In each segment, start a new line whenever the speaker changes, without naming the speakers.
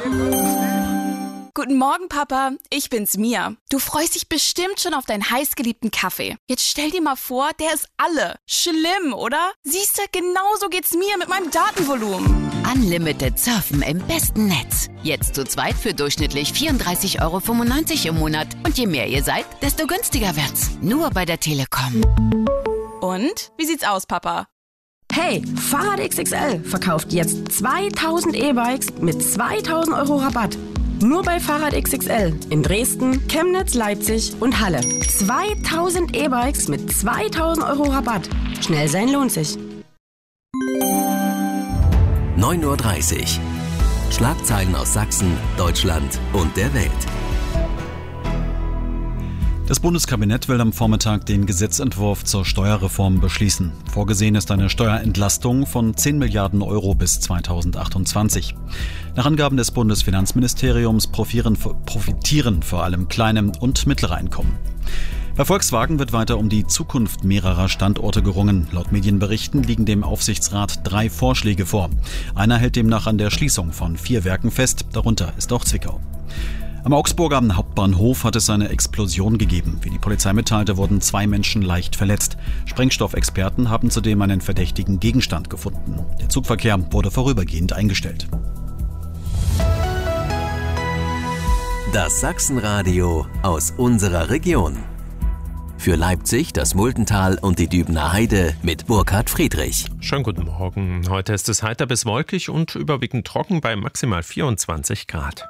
Guten Morgen, Papa. Ich bin's, Mia. Du freust dich bestimmt schon auf deinen heißgeliebten Kaffee. Jetzt stell dir mal vor, der ist alle. Schlimm, oder? Siehste, genauso geht's mir mit meinem Datenvolumen.
Unlimited surfen im besten Netz. Jetzt zu zweit für durchschnittlich 34,95 € im Monat. Und je mehr ihr seid, desto günstiger wird's. Nur bei der Telekom.
Und? Wie sieht's aus, Papa?
Hey, Fahrrad XXL verkauft jetzt 2000 E-Bikes mit 2000 € Rabatt. Nur bei Fahrrad XXL in Dresden, Chemnitz, Leipzig und Halle. 2000 E-Bikes mit 2000 € Rabatt. Schnell sein lohnt sich.
9:30 Uhr. Schlagzeilen aus Sachsen, Deutschland und der Welt.
Das Bundeskabinett will am Vormittag den Gesetzentwurf zur Steuerreform beschließen. Vorgesehen ist eine Steuerentlastung von 10 Milliarden € bis 2028. Nach Angaben des Bundesfinanzministeriums profitieren vor allem kleine und mittlere Einkommen. Bei Volkswagen wird weiter um die Zukunft mehrerer Standorte gerungen. Laut Medienberichten liegen dem Aufsichtsrat 3 Vorschläge vor. Einer hält demnach an der Schließung von 4 Werken fest, darunter ist auch Zwickau. Am Augsburger Hauptbahnhof hat es eine Explosion gegeben. Wie die Polizei mitteilte, wurden 2 Menschen leicht verletzt. Sprengstoffexperten haben zudem einen verdächtigen Gegenstand gefunden. Der Zugverkehr wurde vorübergehend eingestellt.
Das Sachsenradio aus unserer Region. Für Leipzig, das Muldental und die Dübener Heide mit Burkhard Friedrich.
Schönen guten Morgen. Heute ist es heiter bis wolkig und überwiegend trocken bei maximal 24 Grad.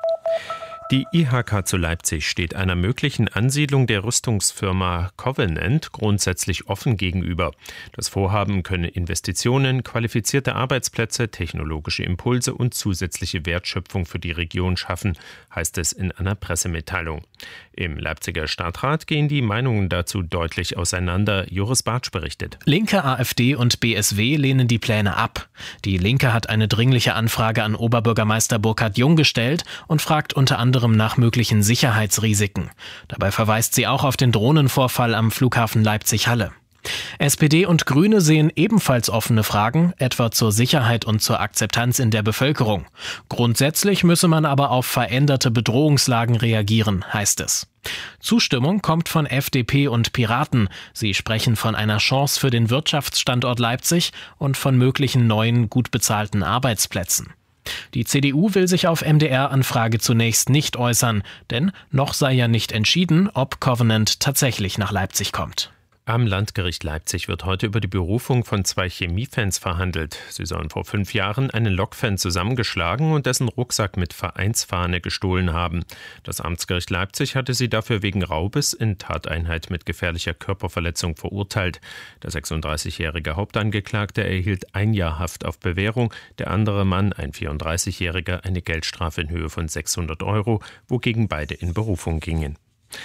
Die IHK zu Leipzig steht einer möglichen Ansiedlung der Rüstungsfirma Covenant grundsätzlich offen gegenüber. Das Vorhaben könne Investitionen, qualifizierte Arbeitsplätze, technologische Impulse und zusätzliche Wertschöpfung für die Region schaffen, heißt es in einer Pressemitteilung. Im Leipziger Stadtrat gehen die Meinungen dazu deutlich auseinander. Joris Bartsch berichtet.
Linke, AfD und BSW lehnen die Pläne ab. Die Linke hat eine dringliche Anfrage an Oberbürgermeister Burkhard Jung gestellt und fragt unter anderem nach möglichen Sicherheitsrisiken. Dabei verweist sie auch auf den Drohnenvorfall am Flughafen Leipzig-Halle. SPD und Grüne sehen ebenfalls offene Fragen, etwa zur Sicherheit und zur Akzeptanz in der Bevölkerung. Grundsätzlich müsse man aber auf veränderte Bedrohungslagen reagieren, heißt es. Zustimmung kommt von FDP und Piraten. Sie sprechen von einer Chance für den Wirtschaftsstandort Leipzig und von möglichen neuen, gut bezahlten Arbeitsplätzen. Die CDU will sich auf MDR-Anfrage zunächst nicht äußern, denn noch sei ja nicht entschieden, ob Covenant tatsächlich nach Leipzig kommt.
Am Landgericht Leipzig wird heute über die Berufung von 2 Chemiefans verhandelt. Sie sollen vor 5 Jahren einen Lokfan zusammengeschlagen und dessen Rucksack mit Vereinsfahne gestohlen haben. Das Amtsgericht Leipzig hatte sie dafür wegen Raubes in Tateinheit mit gefährlicher Körperverletzung verurteilt. Der 36-jährige Hauptangeklagte erhielt 1 Jahr Haft auf Bewährung, der andere Mann, ein 34-jähriger, eine Geldstrafe in Höhe von 600 €, wogegen beide in Berufung gingen.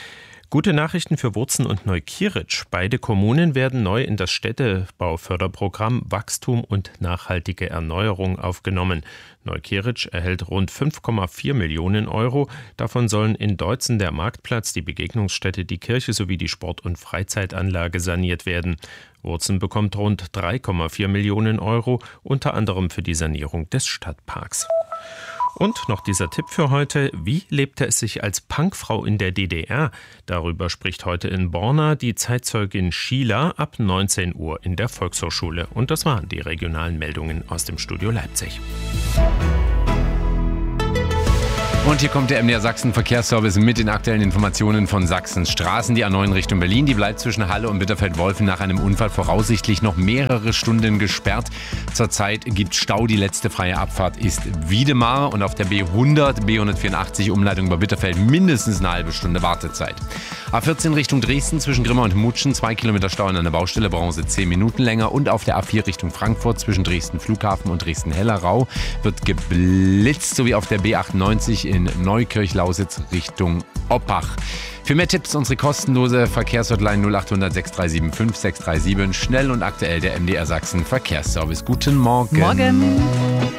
Gute Nachrichten für Wurzen und Neukirch. Beide Kommunen werden neu in das Städtebauförderprogramm Wachstum und nachhaltige Erneuerung aufgenommen. Neukirch erhält rund 5,4 Millionen €. Davon sollen in Deutzen der Marktplatz, die Begegnungsstätte, die Kirche sowie die Sport- und Freizeitanlage saniert werden. Wurzen bekommt rund 3,4 Millionen €, unter anderem für die Sanierung des Stadtparks. Und noch dieser Tipp für heute: Wie lebte es sich als Punkfrau in der DDR? Darüber spricht heute in Borna die Zeitzeugin Sheila ab 19 Uhr in der Volkshochschule. Und das waren die regionalen Meldungen aus dem Studio Leipzig.
Und hier kommt der MDR Sachsen Verkehrsservice mit den aktuellen Informationen von Sachsens Straßen. Die A9 Richtung Berlin, die bleibt zwischen Halle und Bitterfeld-Wolfen nach einem Unfall voraussichtlich noch mehrere Stunden gesperrt. Zurzeit gibt Stau. Die letzte freie Abfahrt ist Wiedemar und auf der B100, B184 Umleitung über Bitterfeld mindestens eine halbe Stunde Wartezeit. A14 Richtung Dresden zwischen Grimma und Mutschen 2 Kilometer Stau an einer Baustelle, brauchen Sie 10 Minuten länger. Und auf der A4 Richtung Frankfurt zwischen Dresden Flughafen und Dresden-Hellerau wird geblitzt, sowie auf der B98 in Neukirch-Lausitz Richtung Oppach. Für mehr Tipps unsere kostenlose Verkehrshotline 0800 637 5637. Schnell und aktuell der MDR Sachsen Verkehrsservice. Guten Morgen.
Morgen.